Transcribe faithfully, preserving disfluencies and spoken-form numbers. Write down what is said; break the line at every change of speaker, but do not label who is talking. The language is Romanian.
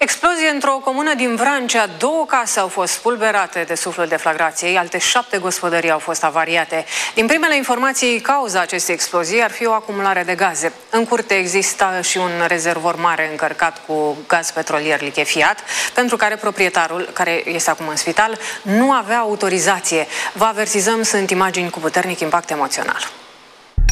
Explozie într-o comună din Vrancea. Două case au fost spulberate de suflul deflagrației, alte șapte gospodării au fost avariate. Din primele informații, cauza acestei explozii ar fi o acumulare de gaze. În curte exista și un rezervor mare încărcat cu gaz petrolier lichefiat, pentru care proprietarul, care este acum în spital, nu avea autorizație. Vă avertizăm, sunt imagini cu puternic impact emoțional.